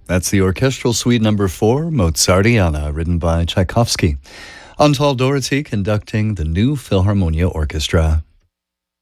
That's the Orchestral Suite Number 4, Mozartiana, written by Tchaikovsky. Antal Doherty conducting the New Philharmonia Orchestra.